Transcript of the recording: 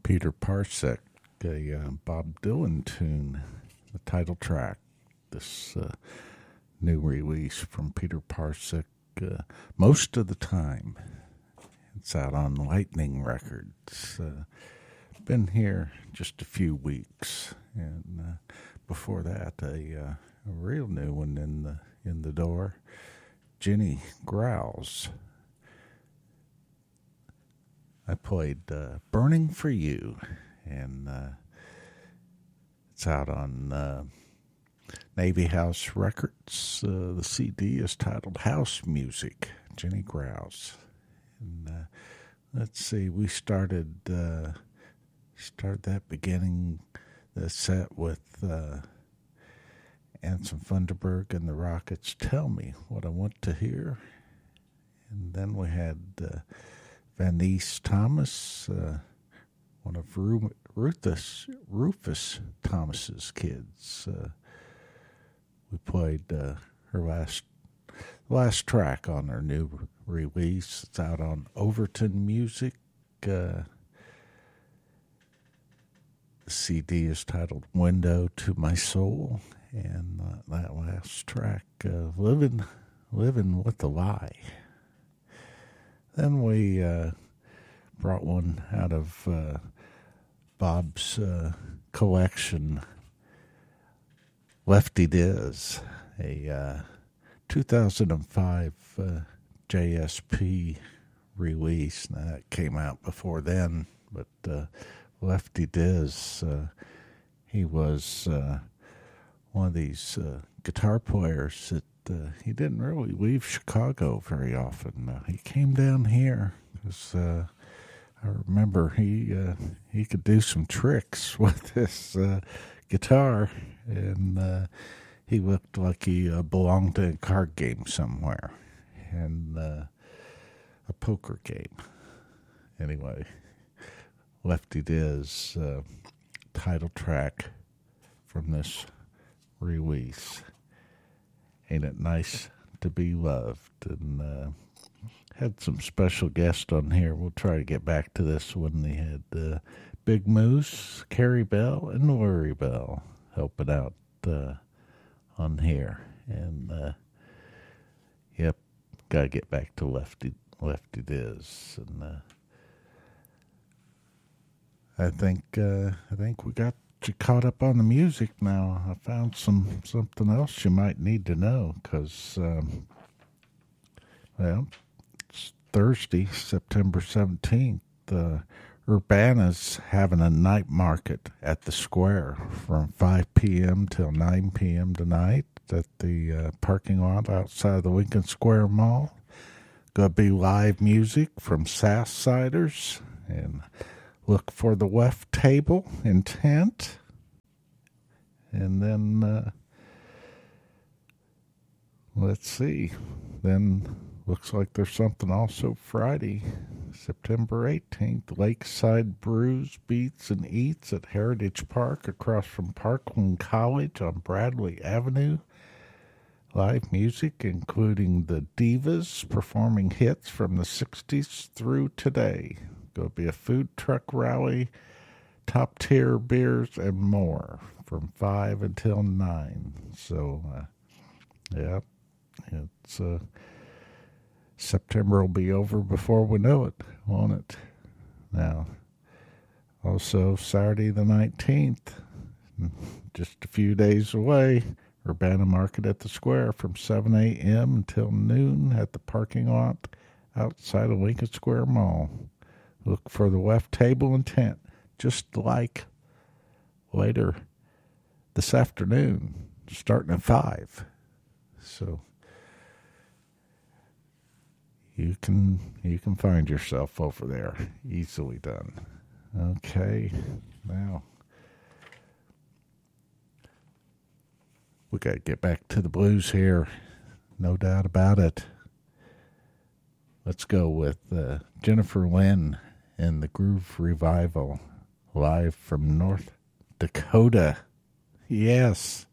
Peter Parsek, a Bob Dylan tune, the title track. This new release from Peter Parsek, most of the time. It's out on Lightning Records. Been here just a few weeks, and before that, a real new one in the door. Jenny Growls. I played Burning for You, and it's out on Navy House Records. The CD is titled House Music, Jenny Growls. And let's see, we started that beginning the set with Anson Funderburg and the Rockets' Tell Me What I Want to Hear. And then we had Vanice Thomas, one of Rufus Thomas's kids. We played her last track on her new release. It's out on Overton Music. The CD is titled Window to My Soul, and that last track, Living with a Lie. Then we brought one out of Bob's collection, Lefty Diz, a 2005 JSP release. Now, that came out before then, but Lefty Diz, he was one of these guitar players that he didn't really leave Chicago very often. He came down here because I remember he could do some tricks with his guitar, and he looked like he belonged to a card game somewhere and a poker game. Anyway, Lefty Diz, title track from this release. Ain't It Nice to Be Loved? And had some special guests on here. We'll try to get back to this when they had Big Moose, Carrie Bell, and Lori Bell helping out on here. And yep, gotta get back to Lefty Diz. And I think we got you caught up on the music now. I found something else you might need to know, because it's Thursday, September 17th. Urbana's having a night market at the Square from 5 p.m. till 9 p.m. tonight at the parking lot outside the Lincoln Square Mall. Gonna be live music from Sass Ciders, and look for the left table in tent. And then, let's see. Then looks like there's something also Friday, September 18th. Lakeside Brews, Beats, and Eats at Heritage Park across from Parkland College on Bradley Avenue. Live music including the Divas performing hits from the 60s through today. Going to be a food truck rally, top tier beers, and more from 5 until 9. So, yeah, it's September will be over before we know it, won't it? Now, also Saturday the 19th, just a few days away, Urbana Market at the Square from 7 a.m. until noon at the parking lot outside of Lincoln Square Mall. Look for the left table and tent, just like later this afternoon, starting at 5. So you can find yourself over there. Easily done. Okay, now we got to get back to the blues here, no doubt about it. Let's go with Jennifer Lynn and the Groove Revival, live from North Dakota. Yes.